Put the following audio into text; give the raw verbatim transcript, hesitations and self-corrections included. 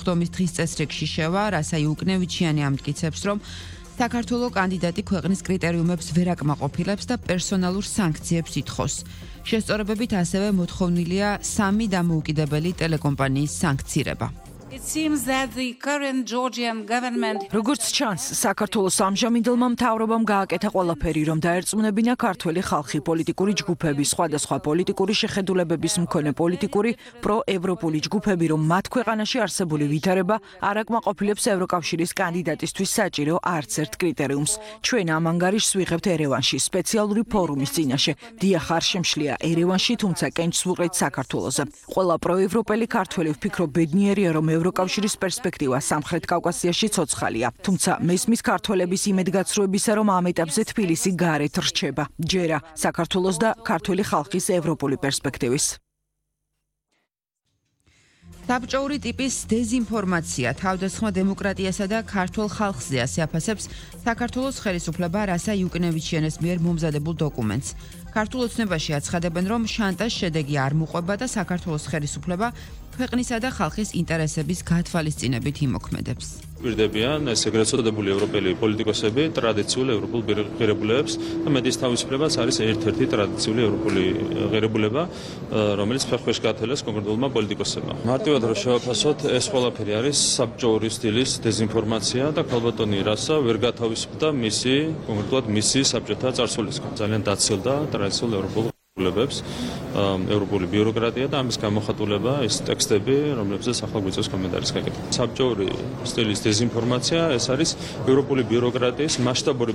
მოთხოვნის დღის წესრიგში შევა, რასა იუკნევიჩიანი ამტკიცებს, რომ საქართველოს კანდიდატი ქვეყნის კრიტერიუმებს ვერ აკმაყოფილებს და პერსონალურ სანქციებს ითხოვს. შესწორებებით ასევე მოთხოვნილია სამი დამოუკიდებელი ტელეკომპანიის სანქცირება. It seems that the current Georgian government როგორც ჩანს, საქართველოს ამჟამინდელმა მთავრობამ გააკეთა ყველაფერი, რომ დაერწმუნებინა ქართველი ხალხი, პოლიტიკური ჯგუფები, სხვადასხვა პოლიტიკური შეხედულებების მქონე პოლიტიკური პროევროპული ჯგუფები, რომ მათ ქვეყანაში არსებული ვითარება არ აკმაყოფილებს ევროკავშირის კანდიდატისთვის საჭირო არც ერთ კრიტერიუმს. ჩვენ ამ ანგარიშს ვიღებთ ერევანში, სპეციალური ფორუმის წინაშე. დიახ, არ შემშლია ერევანში, თუმცა კენჭს ვუყრით საქართველოზე. ყველა პროევროპელი ქართველი ვფიქრობ ბედნიერია, რომ ევროკავშირის პერსპექტივა სამხრეთ კავკასიაში ცოცხალია. თუმცა მესმის ქართველების იმედგაცრუებისა, რომ ამ ეტაპზე თბილისი გარეთ რჩება. ჯერა საქართველოს და ქართველი ხალხის ევროპული პერსპექტივის. საბჭოური ტიპის დეზინფორმაცია თავდასხმა დემოკრატიასა და ქართულ ხალხზე ასეაფასებს საქართველოს ხელისუფლება რასა იუკნევიჩიანეს მიერ მომზადებულ დოკუმენტს. ქართულ ოცნებაში აცხადებენ, რომ შანტაჟს შედეგი არ მოყვება და საქართველოს ხელისუფლება ქვეყნისა და ხალხის ინტერესების გათვალისწინებით იმოქმედებს. გვირდებიან ეს ეგრეთ წოდებული ევროპელი პოლიტიკოსები ტრადიციულ ევროპულ ღირებულებებს და მედიის თავისუფლებაც არის ერთ-ერთი ტრადიციული ევროპული ღირებულება, რომელიც ფეხქვეშ გაათელეს კონკრეტულმა პოლიტიკოსებმა. მარტივად რომ შევაფასოთ, ეს ყველაფერი არის საბჭოური სტილის დეზინფორმაცია და ქალბატონი რასა ვერ გათავისუფლდა მისი, კონკრეტულად მისი საბჭოთა წარსულისგან. ძალიან დაცილდა ტრადიციულ ევროპულ ღირებულებებს, ევროპული ბიუროკრატია და ამის გამოხატულება ის ტექსტები, რომლებზეც ახლა გვიწევს კომენტარის გაკეთება. საბჭოური სტილის დეზინფორმაცია ეს არის ევროპული ბიუროკრატიის მასშტაბური